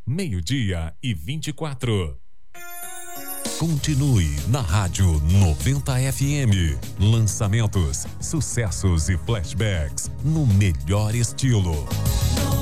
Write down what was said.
12:24. Continue na Rádio 90 FM. Lançamentos, sucessos e flashbacks no melhor estilo.